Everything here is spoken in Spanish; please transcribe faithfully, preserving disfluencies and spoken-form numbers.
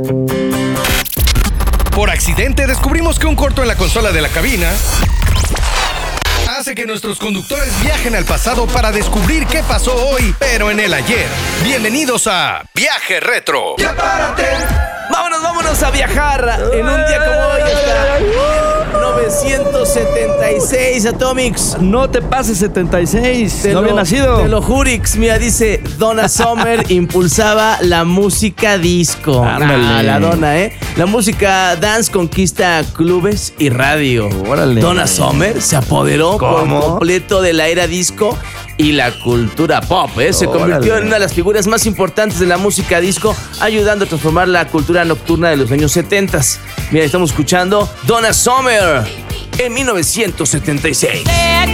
Por accidente descubrimos que un corto en la consola de la cabina hace que nuestros conductores viajen al pasado para descubrir qué pasó hoy, pero en el ayer. Bienvenidos a Viaje Retro. ¡Ya párate! Vámonos, vámonos a viajar en un día como hoy hasta mil novecientos setenta y seis, Atomics. No te pases setenta y seis, Te no había lo- nacido. Te lo jurix, mira, dice Donna Summer impulsaba la música disco. Ándale. Ah, la Donna, ¿eh? La música dance conquista clubes y radio. Órale. Donna Summer se apoderó por ¿Cómo? completo de la era disco y la cultura pop, ¿eh? Se Órale. convirtió en una de las figuras más importantes de la música disco, ayudando a transformar la cultura nocturna de los años setenta. Mira, estamos escuchando Donna Summer en mil novecientos setenta y seis.